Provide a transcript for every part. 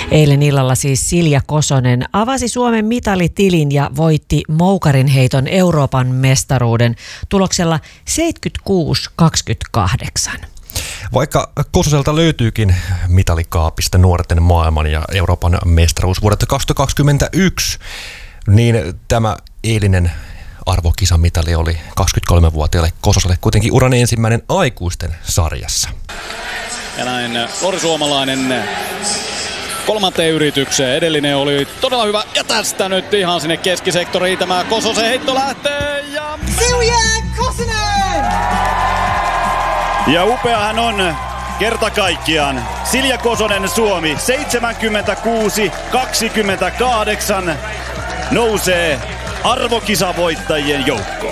Eilen illalla siis Silja Kosonen avasi Suomen mitalitilin ja voitti moukarinheiton Euroopan mestaruuden tuloksella 76-28. Vaikka Kososelta löytyykin mitalikaapista nuorten maailman ja Euroopan mestaruus vuodelta 2021, niin tämä eilinen arvokisamitali oli 23-vuotiaalle Kososelle kuitenkin uran ensimmäinen aikuisten sarjassa. Ja näin Lori Suomalainen kolmanteen yritykseen. Edellinen oli todella hyvä. Ja tästä nyt ihan sinne keskisektoriin tämä Kososen heitto lähtee. Ja Silja Kosonen! Ja upeahan on kerta kaikkiaan Silja Kosonen Suomi 76-28 nousee arvokisavoittajien joukkoon.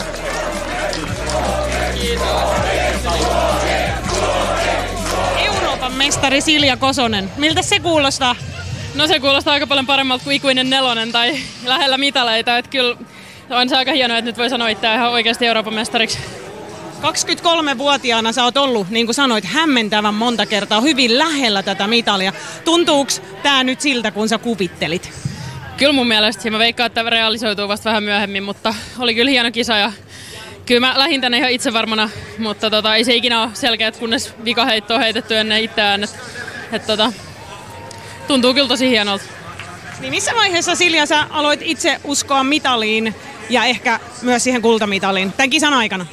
Euroopan mestari Silja Kosonen. Miltä se kuulostaa? No se kuulostaa aika paljon paremmalta kuin ikuinen nelonen tai lähellä mitaleita. Että kyllä on se aika hienoa, että nyt voi sanoa itseään ihan oikeasti Euroopan mestariksi. 23-vuotiaana sä oot ollut, niin kuin sanoit, hämmentävän monta kertaa hyvin lähellä tätä mitalia. Tuntuuko tää nyt siltä, kun sä kuvittelit? Kyllä mun mielestä, ja mä veikkaan, että tämä realisoituu vasta vähän myöhemmin, mutta oli kyllä hieno kisa ja kyllä mä lähdin tänne ihan itsevarmana, mutta ei se ikinä ole selkeä, kunnes vikaheitto on heitetty ennen itseään, tuntuu kyllä tosi hienolta. Niin missä vaiheessa, Silja, sä aloit itse uskoa mitaliin ja ehkä myös siihen kultamitaliin tämän kisan aikana?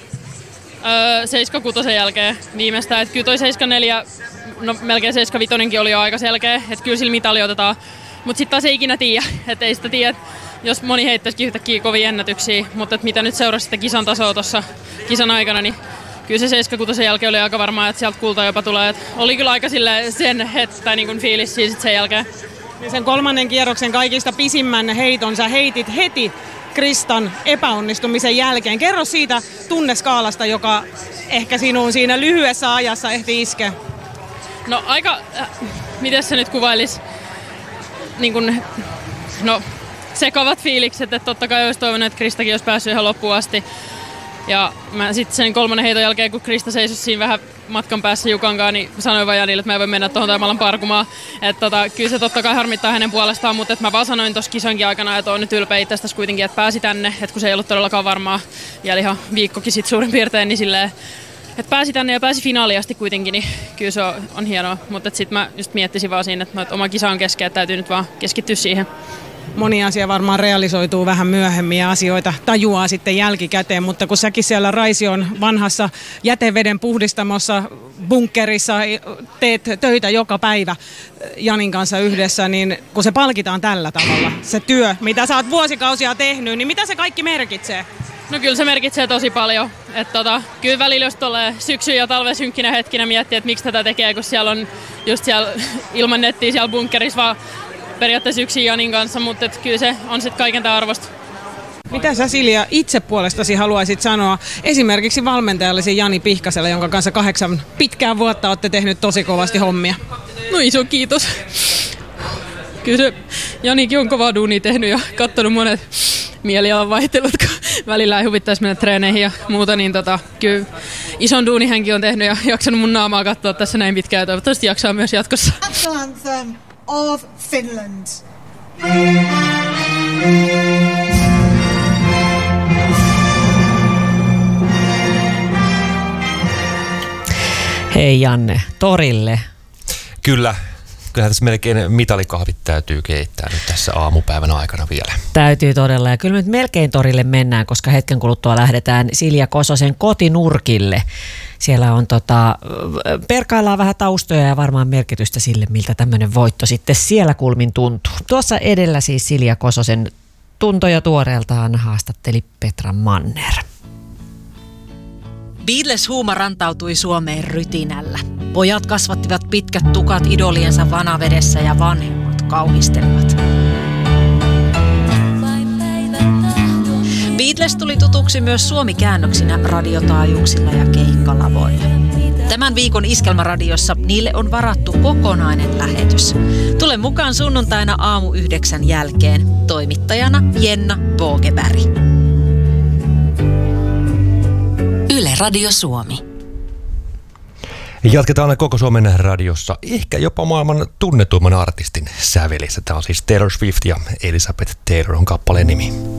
7-6 jälkeen viimeistään, että kyllä toi 7-4, no melkein 7-5 oli jo aika selkeä, että kyllä sillä mitali otetaan. Mutta sitten taas ei ikinä tiedä, että ei sitä tiedä, jos moni heittäisikin yhtäkkiä kovia ennätyksiä, mutta mitä nyt seurasi sitä kisan tasoa tuossa kisan aikana, niin kyllä se 7-6 jälkeen oli aika varmaa, että sieltä kulta jopa tulee. Et oli kyllä aika sen hettä niin fiilis siis sen jälkeen. Niin sen kolmannen kierroksen kaikista pisimmän heiton sä heitit heti Kristan epäonnistumisen jälkeen. Kerro siitä tunneskaalasta, joka ehkä sinuun siinä lyhyessä ajassa ehti iskeä. No aika, miten se nyt kuvailisi? Niin kun, no sekavat fiilikset, että totta kai olisi toivonut, että Kristakin olisi päässyt ihan loppuun asti. Ja mä sitten sen kolmannen heiton jälkeen, kun Krista seisoi siinä vähän matkan päässä Jukankaan, niin sanoin vaan Janille, että mä en voi mennä tuohon Taimalan parkumaan. Että kyllä se totta kai harmittaa hänen puolestaan, mutta mä vaan sanoin tuossa kisankin aikana, että on nyt ylpeä itsestäsi kuitenkin, että pääsi tänne. Että kun se ei ollut todellakaan varmaa, vielä ihan viikkokin sitten suurin piirtein, niin silleen, että pääsi tänne ja pääsi finaaliin asti kuitenkin, niin kyllä se on hienoa. Mutta sitten mä just miettisin vaan siinä, että oma kisa on kesken, että täytyy nyt vaan keskittyä siihen. Moni asia varmaan realisoituu vähän myöhemmin ja asioita tajuaa sitten jälkikäteen, mutta kun säkin siellä Raision vanhassa jäteveden puhdistamossa bunkkerissa teet töitä joka päivä Janin kanssa yhdessä, niin kun se palkitaan tällä tavalla, se työ, mitä sä oot vuosikausia tehnyt, niin mitä se kaikki merkitsee? No kyllä se merkitsee tosi paljon. Että kyllä välillä jos tulee syksy- ja talven synkkinä hetkinä miettiä, että miksi tätä tekee, kun siellä on just siellä ilman nettiä siellä bunkkerissa vaan periaatteessa yksin Janin kanssa, mutta kyllä se on sitten kaiken tämän arvosta. Mitä sä, Silja, itse puolestasi haluaisit sanoa esimerkiksi valmentajallesi Jani Pihkaselle, jonka kanssa 8 pitkää vuotta olette tehnyt tosi kovasti hommia? No iso kiitos. Kyllä se Janikin on kovaa duunia tehnyt ja katsonut monet mielialan vaihtelut, kun välillä ei huvittaisi mennä treeneihin ja muuta, niin kyllä ison duuni hänkin on tehnyt ja jaksanut mun naamaa katsoa tässä näin pitkään ja toivottavasti jaksaa myös jatkossa. Anthem of Finland. Hei Janne, torille. Kyllähän tässä melkein mitalikahvit täytyy keittää nyt tässä aamupäivän aikana vielä. Täytyy todella, ja kyllä nyt melkein torille mennään, koska hetken kuluttua lähdetään Silja Kososen kotinurkille. Siellä on perkaillaan vähän taustoja ja varmaan merkitystä sille, miltä tämmöinen voitto sitten siellä kulmin tuntuu. Tuossa edellä siis Silja Kososen tuntoja tuoreeltaan haastatteli Petra Manner. Beatles-huuma rantautui Suomeen rytinällä. Pojat kasvattivat pitkät tukat idoliensa vanavedessä ja vanhemmat kauhistelivat. Beatles tuli tutuksi myös suomikäännöksinä radiotaajuuksilla ja keikkalavoilla. Tämän viikon Iskelmäradiossa niille on varattu kokonainen lähetys. Tule mukaan sunnuntaina 8:00 jälkeen. Toimittajana Jenna Bogeberg. Yle Radio Suomi. Jatketaan koko Suomen radiossa, ehkä jopa maailman tunnetuimman artistin sävelissä. Tämä on siis Taylor Swift ja Elizabeth Taylor on kappaleen nimi.